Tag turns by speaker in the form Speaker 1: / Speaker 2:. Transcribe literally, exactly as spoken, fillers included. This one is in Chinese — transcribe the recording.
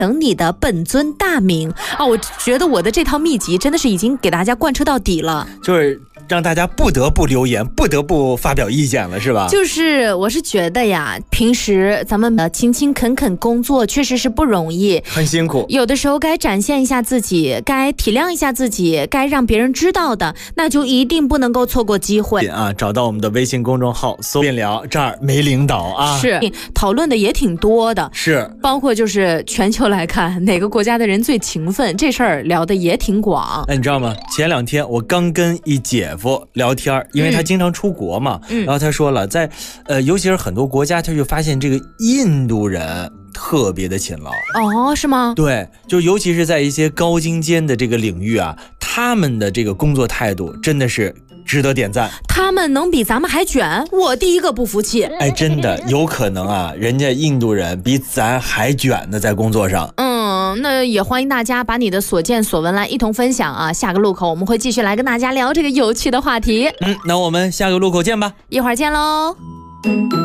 Speaker 1: 等你的本尊大名啊！我觉得我的这套秘籍真的是已经给大家贯彻到底了，
Speaker 2: 就是让大家不得不留言，不得不发表意见了，是吧？
Speaker 1: 就是我是觉得呀，平时咱们勤勤恳恳工作确实是不容易，
Speaker 2: 很辛苦。
Speaker 1: 有的时候该展现一下自己，该体谅一下自己，该让别人知道的，那就一定不能够错过机会
Speaker 2: 啊！找到我们的微信公众号搜便聊，这儿没领导啊，
Speaker 1: 是讨论的也挺多的，
Speaker 2: 是
Speaker 1: 包括就是全球来看哪个国家的人最勤奋，这事儿聊的也挺广。
Speaker 2: 哎，你知道吗？前两天我刚跟一姐夫聊天，因为他经常出国嘛，嗯、然后他说了，在呃，尤其是很多国家，他就发现这个印度人特别的勤劳。
Speaker 1: 哦，是吗？
Speaker 2: 对，就尤其是在一些高精尖的这个领域啊，他们的这个工作态度真的是值得点赞。
Speaker 1: 他们能比咱们还卷，我第一个不服气。
Speaker 2: 哎，真的有可能啊，人家印度人比咱还卷呢，在工作上。
Speaker 1: 嗯，那也欢迎大家把你的所见所闻来一同分享啊。下个路口我们会继续来跟大家聊这个有趣的话题。
Speaker 2: 嗯，那我们下个路口见吧，
Speaker 1: 一会儿见喽。